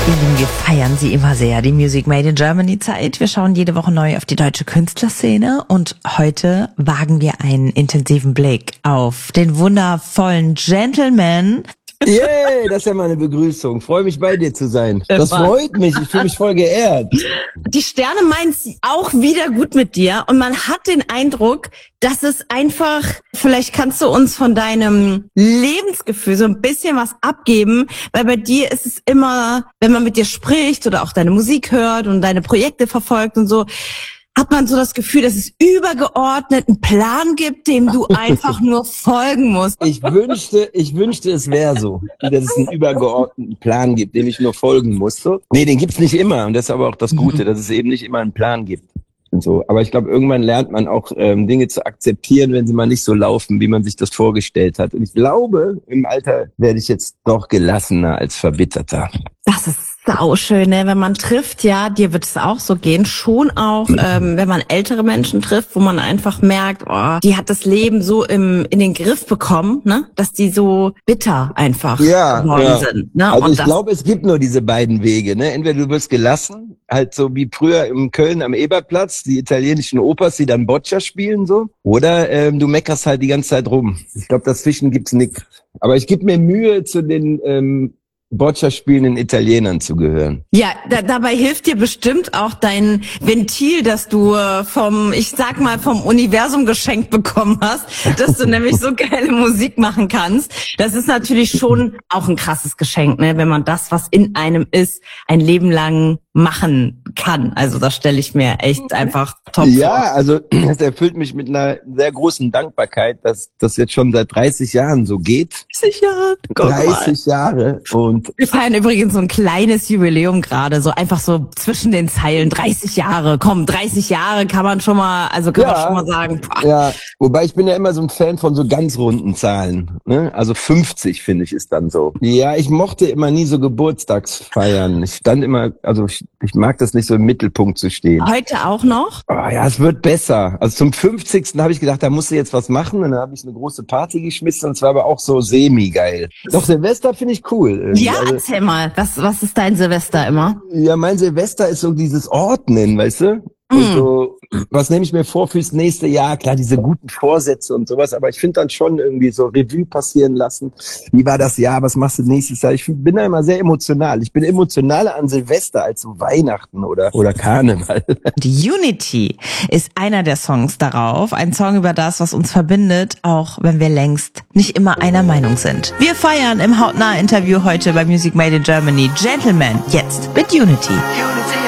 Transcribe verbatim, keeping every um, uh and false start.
Ihr Lieben, wir feiern sie immer sehr, die Music Made in Germany Zeit. Wir schauen jede Woche neu auf die deutsche Künstlerszene und heute wagen wir einen intensiven Blick auf den wundervollen Gentleman. Yay, das ist ja meine Begrüßung. Freue mich, bei dir zu sein. Das freut mich, ich fühle mich voll geehrt. Die Sterne meinen es auch wieder gut mit dir und man hat den Eindruck, dass es einfach, vielleicht kannst du uns von deinem Lebensgefühl so ein bisschen was abgeben, weil bei dir ist es immer, wenn man mit dir spricht oder auch deine Musik hört und deine Projekte verfolgt und so, hat man so das Gefühl, dass es übergeordnet einen Plan gibt, dem du einfach nur folgen musst. Ich wünschte, ich wünschte, es wäre so, dass es einen übergeordneten Plan gibt, dem ich nur folgen muss. So. Nee, den gibt's nicht immer und das ist aber auch das Gute, dass es eben nicht immer einen Plan gibt. Und so. Aber ich glaube, irgendwann lernt man auch ähm, Dinge zu akzeptieren, wenn sie mal nicht so laufen, wie man sich das vorgestellt hat. Und ich glaube, im Alter werde ich jetzt doch gelassener als verbitterter. Das ist sauschön, ne? Wenn man trifft, ja, dir wird es auch so gehen, schon auch, ähm, wenn man ältere Menschen trifft, wo man einfach merkt, oh, die hat das Leben so im in den Griff bekommen, ne, dass die so bitter einfach ja, geworden ja. sind. Ne? Also Und ich das, glaube, es gibt nur diese beiden Wege, ne? Entweder du wirst gelassen, halt so wie früher in Köln am Eberplatz, die italienischen Opas, die dann Boccia spielen, so, oder ähm, du meckerst halt die ganze Zeit rum. Ich glaube, dazwischen gibt's nichts. Aber ich gebe mir Mühe, zu den ähm, Boccia spielenden Italienern zu gehören. ja, da, dabei hilft dir bestimmt auch dein Ventil, das du äh, vom, ich sag mal, vom Universum geschenkt bekommen hast, dass du nämlich so geile Musik machen kannst. Das ist natürlich schon auch ein krasses Geschenk, ne, wenn man das, was in einem ist, ein Leben lang machen kann. Also das stelle ich mir echt einfach top Ja, vor. also es erfüllt mich mit einer sehr großen Dankbarkeit, dass das jetzt schon seit dreißig Jahren so geht. Sicher. dreißig Jahre und Wir feiern übrigens so ein kleines Jubiläum gerade, so einfach so zwischen den Zeilen, dreißig Jahre, komm, dreißig Jahre kann man schon mal, also kann Ja. man schon mal sagen. Boah. ja, wobei ich bin ja immer so ein Fan von so ganz runden Zahlen, ne? Also fünfzig finde ich ist dann so. Ja, ich mochte immer nie so Geburtstagsfeiern. Ich stand immer, also ich, ich mag das nicht so im Mittelpunkt zu stehen. Heute auch noch? Oh, ja, es wird besser. Also zum fünfzigsten habe ich gedacht, da musst du jetzt was machen. Und dann habe ich eine große Party geschmissen und zwar aber auch so semi-geil. Doch, Silvester finde ich cool. Irgendwie. Ja, Also, erzähl mal, was, was ist dein Silvester immer? ja, mein Silvester ist so dieses Ordnen, weißt du? Und Mm. so, was nehme ich mir vor fürs nächste Jahr? Klar, diese guten Vorsätze und sowas, aber ich finde dann schon irgendwie so Revue passieren lassen. Wie war das Jahr? Was machst du nächstes Jahr? Ich bin da immer sehr emotional. Ich bin emotionaler an Silvester als so Weihnachten oder, oder Karneval. Die Unity ist einer der Songs darauf, ein Song über das, was uns verbindet, auch wenn wir längst nicht immer einer Meinung sind. Wir feiern im Hautnah-Interview heute bei Music Made in Germany Gentleman, jetzt mit Unity.